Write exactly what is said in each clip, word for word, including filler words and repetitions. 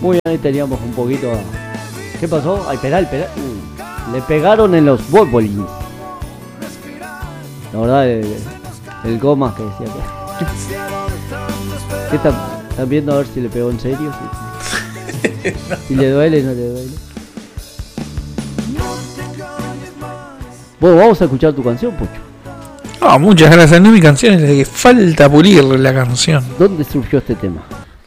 Muy bien, ahí teníamos un poquito. ¿Qué pasó? Ay, penal, penal. Uh, le pegaron en los bobolins. La verdad, el, el Goma que decía que. ¿Qué están, están viendo a ver si le pegó en serio? Si, si le duele, no le duele. Bueno, vamos a escuchar tu canción, Pocho. Oh, muchas gracias. No, mi canción es de que falta pulir la canción. ¿Dónde surgió este tema?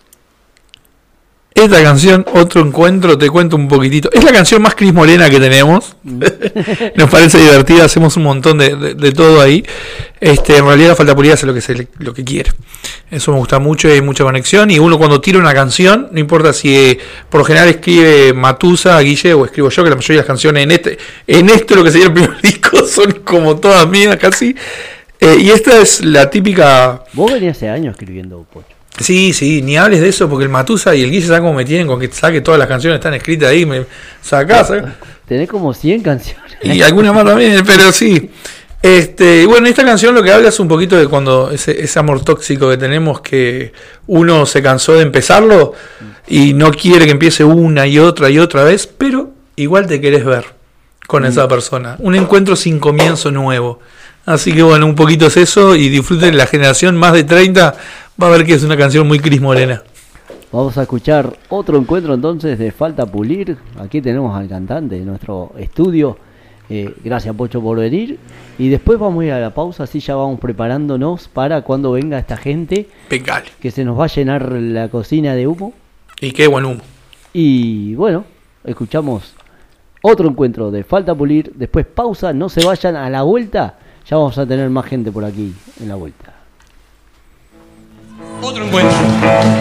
Esta canción, Otro Encuentro, te cuento un poquitito. Es la canción más Cris Morena que tenemos. Nos parece divertida, hacemos un montón de, de, de todo ahí. Este, en realidad, Falta Pulir hace lo que, se, lo que quiere. Eso me gusta mucho y hay mucha conexión. Y uno cuando tira una canción, no importa si eh, por lo general escribe Matusa, Guille o escribo yo, que la mayoría de las canciones en este, en esto lo que sería el primer disco son como todas mías casi. Eh, y esta es la típica... Vos venías hace años escribiendo, Pocho. Sí, sí, ni hables de eso porque el Matusa y el Guille saben cómo me tienen con que saque todas las canciones están escritas ahí, me sacás, saca. Tenés como cien canciones. Y algunas más también, pero sí. Este, bueno, esta canción lo que habla es un poquito de cuando ese, ese amor tóxico que tenemos, que uno se cansó de empezarlo y no quiere que empiece una y otra y otra vez, pero igual te querés ver con mm. esa persona. Un encuentro sin comienzo nuevo. Así que bueno, un poquito es eso y disfruten la generación más de treinta. Va a ver que es una canción muy Cris Morena. Vamos a escuchar otro encuentro entonces de Falta Pulir. Aquí tenemos al cantante de nuestro estudio. Eh, gracias, Pocho, por venir. Y después vamos a ir a la pausa, así ya vamos preparándonos para cuando venga esta gente. Pegale. Que se nos va a llenar la cocina de humo. Y qué buen humo. Y bueno, escuchamos otro encuentro de Falta Pulir. Después pausa, no se vayan, a la vuelta. Ya vamos a tener más gente por aquí en la vuelta. Otro encuentro.